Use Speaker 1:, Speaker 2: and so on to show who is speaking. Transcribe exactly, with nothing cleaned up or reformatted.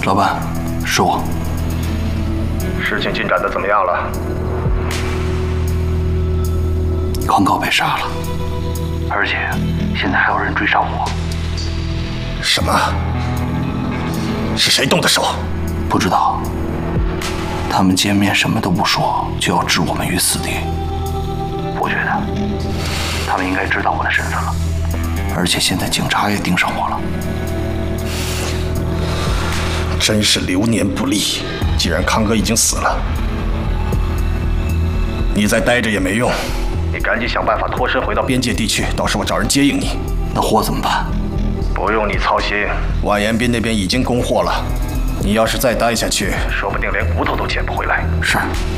Speaker 1: 老板，是我。
Speaker 2: 事情进展的怎么样了？
Speaker 1: 康高被杀了，而且现在还有人追杀我。
Speaker 2: 什么？是谁动的手？
Speaker 1: 不知道。他们见面什么都不说，就要置我们于死地。我觉得他们应该知道我的身份了，而且现在警察也盯上我了。
Speaker 2: 真是流年不利！既然康哥已经死了，你再待着也没用。你赶紧想办法脱身回到边界地区，到时候找人接应你。
Speaker 1: 那货怎么办？
Speaker 2: 不用你操心，万延斌那边已经供货了。你要是再待下去，说不定连骨头都捡不回来。
Speaker 1: 是。